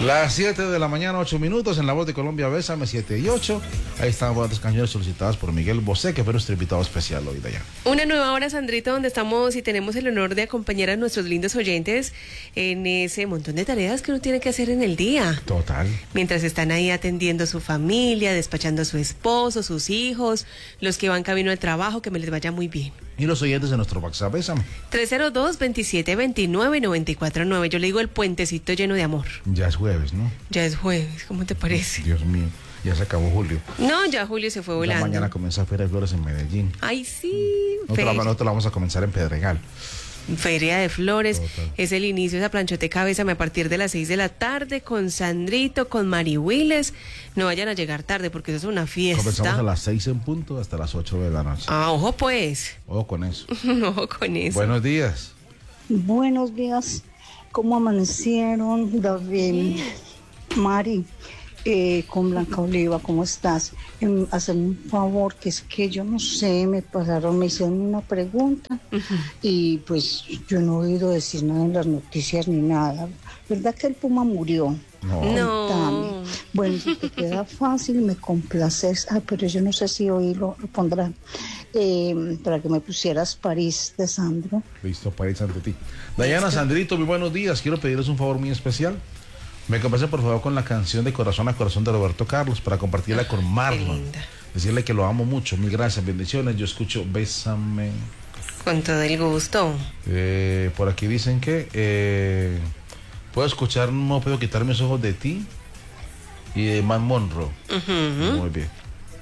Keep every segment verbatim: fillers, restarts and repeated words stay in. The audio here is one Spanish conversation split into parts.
Las siete de la mañana, ocho minutos, en La Voz de Colombia, Bésame, siete y ocho. Ahí están buenas canciones solicitadas por Miguel Bosé, que fue nuestro invitado especial hoy de allá. Una nueva hora, Sandrito, donde estamos y tenemos el honor de acompañar a nuestros lindos oyentes en ese montón de tareas que uno tiene que hacer en el día. Total. Mientras están ahí atendiendo a su familia, despachando a su esposo, sus hijos, los que van camino al trabajo, que me les vaya muy bien. Y los oyentes de nuestro WhatsApp, Bésame. tres cero dos, veintisiete veintinueve, noventa y cuatro nueve. Yo le digo el puentecito lleno de amor. Ya es jueves, ¿no? Ya es jueves, ¿cómo te parece? Dios mío, ya se acabó julio. No, ya julio se fue volando. Ya mañana comienza Feria de Flores en Medellín. Ay, sí. Nosotros, nosotros la vamos a comenzar en Pedregal. Feria de Flores, Total. Es el inicio de esa planchoteca Bésame a partir de las seis de la tarde con Sandrito, con Mari Willes. No vayan a llegar tarde porque eso es una fiesta. Comenzamos a las seis en punto hasta las ocho de la noche. Ah, ojo pues. Ojo con eso. Ojo con eso. Buenos días. Buenos días. ¿Cómo amanecieron, David? Mari, eh, con Blanca Oliva, ¿cómo estás? Eh, hazme un favor, que es que yo no sé, me pasaron, me hicieron una pregunta uh-huh. y pues yo no he oído decir nada en las noticias ni nada. ¿Verdad que el Puma murió? No. No. Bueno, si te queda fácil, me complaces. Ah, pero yo no sé si hoy lo, lo pondrán. Eh, para que me pusieras París de Sandro. Listo, París ante ti. Dayana, Sandrito, muy buenos días. Quiero pedirles un favor muy especial. Me complace por favor con la canción de Corazón a Corazón de Roberto Carlos para compartirla con Marlon. Decirle que lo amo mucho. Mil gracias, bendiciones. Yo escucho Bésame. Con todo el gusto. Eh, por aquí dicen que eh, puedo escuchar No puedo quitar mis ojos de ti y de Man Monroe. Uh-huh. Muy bien.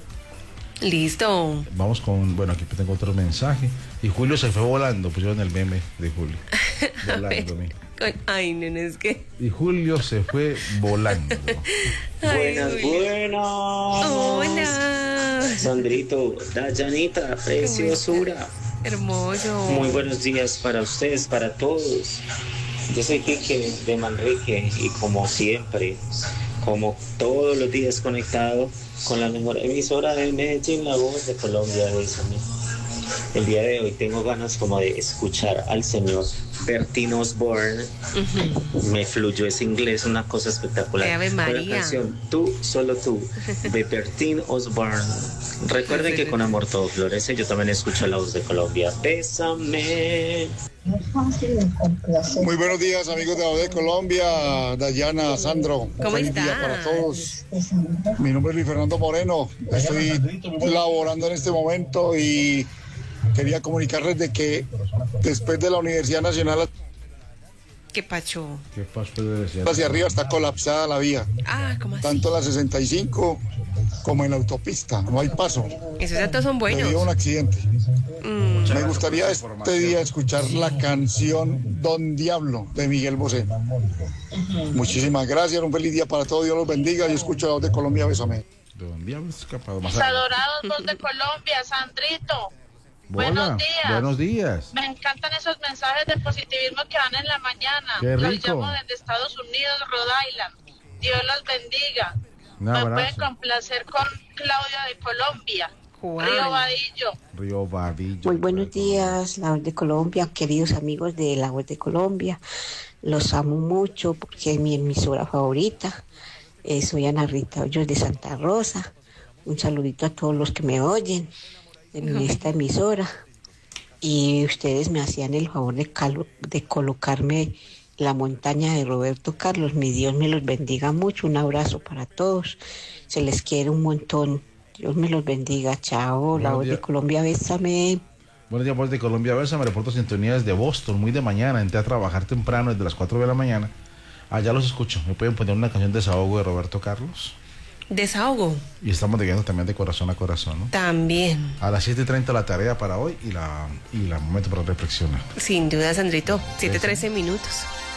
Listo. Vamos con, bueno, aquí tengo otro mensaje. Y Julio se fue volando, pusieron el meme de Julio. Volando, ay, no, no es que. Y Julio se fue volando. Ay, buenas, Julio. Buenas. Hola. Sandrito, Dayanita, preciosura. Hermoso. Muy buenos días para ustedes, para todos. Yo soy Quique de Manrique y como siempre, como todos los días conectado con la mejor emisora de Medellín, La Voz de Colombia, Bésame. El día de hoy tengo ganas como de escuchar al señor Bertín Osborne. Uh-huh. Me fluyó ese inglés, una cosa espectacular. Ave María. La canción Tú, solo tú, de Bertín Osborne. Recuerden que con amor todo florece. Yo también escucho La Voz de Colombia. Bésame. Muy buenos días, amigos de La Voz de Colombia, Dayana, Sandro. ¿Cómo Feliz estás? día para todos. Mi nombre es Luis Fernando Moreno. Estoy laborando en este momento y quería comunicarles de que después de la Universidad Nacional ¿Qué pacho? ¿Qué pacho de decir? Hacia arriba está colapsada la vía. Ah, ¿cómo así? Tanto en la sesenta y cinco como en la autopista. No hay paso. Esos datos son buenos. Me dio un accidente. Mm. Me gustaría este día escuchar la canción Don Diablo de Miguel Bosé. Uh-huh. Muchísimas gracias. Un feliz día para todos. Dios los bendiga. Yo escucho La Voz de Colombia. Bésame. Don Diablo escapado más. Mis adorados Voz de Colombia, Sandrito. Hola, buenos días. Buenos días. Me encantan esos mensajes de positivismo que dan en la mañana. Qué rico. Los llamo desde Estados Unidos, Rhode Island. Dios los bendiga. Me pueden complacer con Claudia de Colombia. Juan. Río Vadillo. Río Vadillo. Muy buenos días, La Voz de Colombia, queridos amigos de La Voz de Colombia. Los amo mucho porque es mi emisora favorita. Eh, soy Ana Rita Hoyos de Santa Rosa. Un saludito a todos los que me oyen en esta emisora. Y ustedes me hacían el favor de, calo, de colocarme La Montaña de Roberto Carlos. Mi Dios me los bendiga mucho. Un abrazo para todos. Se les quiere un montón. Dios me los bendiga. Chao. Buenos La Voz días. De Colombia, Bésame. Buenos días, Voz de Colombia, Bésame. Reporto sintonía desde Boston, muy de mañana. Entré a trabajar temprano, desde las cuatro de la mañana. Allá los escucho. ¿Me pueden poner una canción de desahogo de Roberto Carlos? Desahogo. Y estamos llegando también de corazón a corazón, ¿no? También. A las siete y treinta la tarea para hoy y la y la momento para reflexionar. Sin duda, Sandrito. siete trece minutos.